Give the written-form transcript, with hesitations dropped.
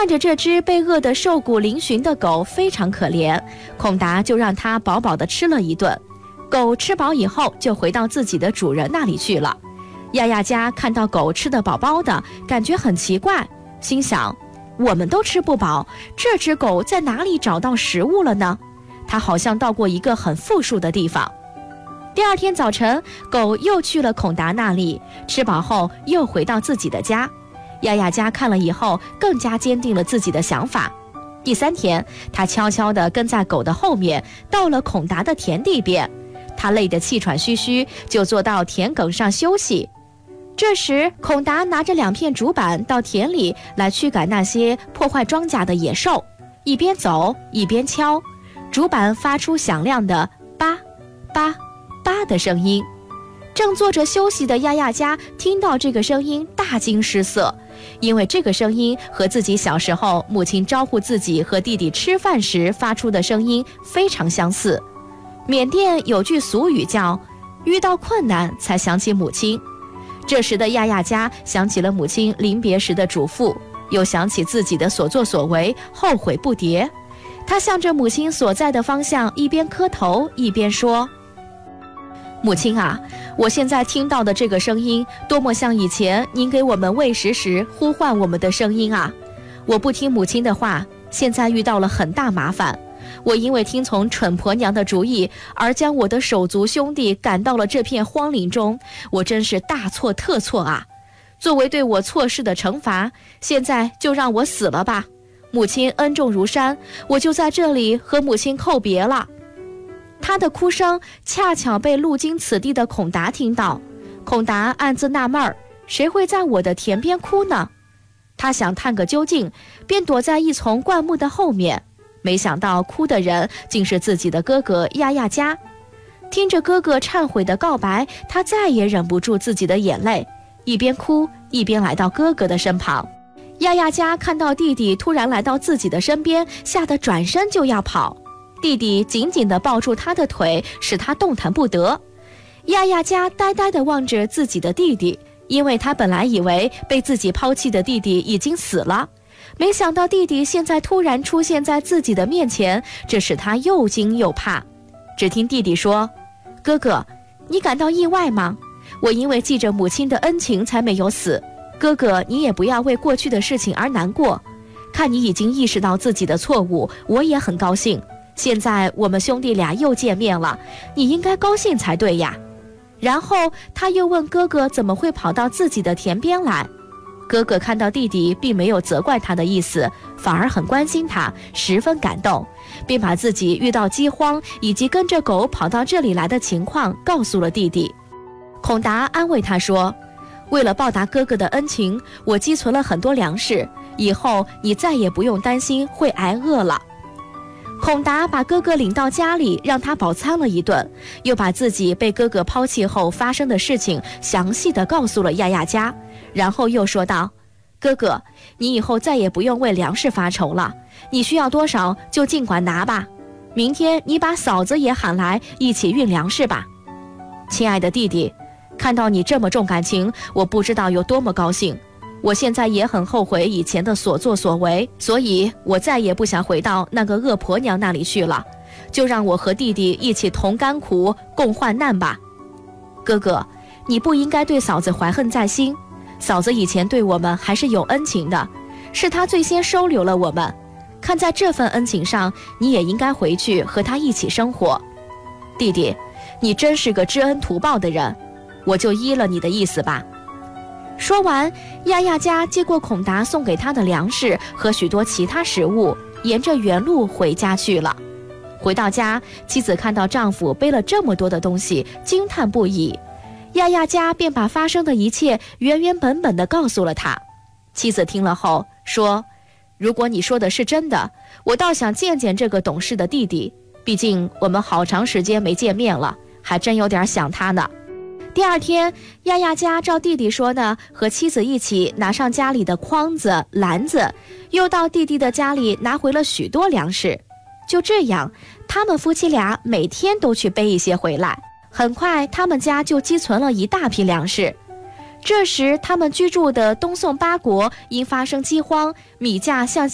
看着这只被饿得瘦骨嶙峋的狗非常可怜，孔达就让它饱饱地吃了一顿。狗吃饱以后就回到自己的主人那里去了。亚亚家看到狗吃得饱饱的，感觉很奇怪，心想，我们都吃不饱，这只狗在哪里找到食物了呢？它好像到过一个很富庶的地方。第二天早晨，狗又去了孔达那里，吃饱后又回到自己的家。亚亚家看了以后，更加坚定了自己的想法。第三天，他悄悄地跟在狗的后面，到了孔达的田地边。他累得气喘吁吁，就坐到田埂上休息。这时，孔达拿着2片竹板到田里来驱赶那些破坏庄稼的野兽，一边走一边敲，竹板发出响亮的叭叭叭的声音。正坐着休息的亚亚家听到这个声音，大惊失色，因为这个声音和自己小时候母亲招呼自己和弟弟吃饭时发出的声音非常相似。缅甸有句俗语叫遇到困难才想起母亲。这时的亚亚家想起了母亲临别时的嘱咐，又想起自己的所作所为，后悔不迭。他向着母亲所在的方向一边磕头一边说，母亲啊，我现在听到的这个声音多么像以前您给我们喂食时呼唤我们的声音啊！我不听母亲的话，现在遇到了很大麻烦。我因为听从蠢婆娘的主意，而将我的手足兄弟赶到了这片荒林中，我真是大错特错啊！作为对我错事的惩罚，现在就让我死了吧。母亲恩重如山，我就在这里和母亲叩别了。他的哭声恰巧被路经此地的孔达听到。孔达暗自纳闷儿，谁会在我的田边哭呢？他想探个究竟，便躲在一丛灌木的后面。没想到哭的人竟是自己的哥哥亚亚家。听着哥哥忏悔的告白，他再也忍不住自己的眼泪，一边哭一边来到哥哥的身旁。亚亚家看到弟弟突然来到自己的身边，吓得转身就要跑。弟弟紧紧地抱住他的腿，使他动弹不得。亚亚家呆呆地望着自己的弟弟，因为他本来以为被自己抛弃的弟弟已经死了，没想到弟弟现在突然出现在自己的面前，这使他又惊又怕。只听弟弟说，哥哥，你感到意外吗？我因为记着母亲的恩情才没有死，哥哥你也不要为过去的事情而难过，看你已经意识到自己的错误，我也很高兴。现在我们兄弟俩又见面了，你应该高兴才对呀。然后他又问哥哥怎么会跑到自己的田边来。哥哥看到弟弟并没有责怪他的意思，反而很关心他，十分感动，并把自己遇到饥荒以及跟着狗跑到这里来的情况告诉了弟弟。孔达安慰他说，为了报答哥哥的恩情，我积存了很多粮食，以后你再也不用担心会挨饿了。孔达把哥哥领到家里，让他饱餐了一顿，又把自己被哥哥抛弃后发生的事情详细地告诉了亚亚家，然后又说道，哥哥，你以后再也不用为粮食发愁了，你需要多少就尽管拿吧，明天你把嫂子也喊来，一起运粮食吧。亲爱的弟弟，看到你这么重感情，我不知道有多么高兴。我现在也很后悔以前的所作所为，所以我再也不想回到那个恶婆娘那里去了，就让我和弟弟一起同甘苦共患难吧。哥哥，你不应该对嫂子怀恨在心，嫂子以前对我们还是有恩情的，是她最先收留了我们，看在这份恩情上，你也应该回去和她一起生活。弟弟，你真是个知恩图报的人，我就依了你的意思吧。说完，亚亚家接过孔达送给他的粮食和许多其他食物，沿着原路回家去了。回到家，妻子看到丈夫背了这么多的东西，惊叹不已。亚亚家便把发生的一切原原本本地告诉了他。妻子听了后说，如果你说的是真的，我倒想见见这个懂事的弟弟，毕竟我们好长时间没见面了，还真有点想他呢。第二天，亚亚家照弟弟说的，和妻子一起拿上家里的筐子、篮子，又到弟弟的家里拿回了许多粮食。就这样，他们夫妻俩每天都去背一些回来。很快，他们家就积存了一大批粮食。这时，他们居住的东宋八国因发生饥荒，米价向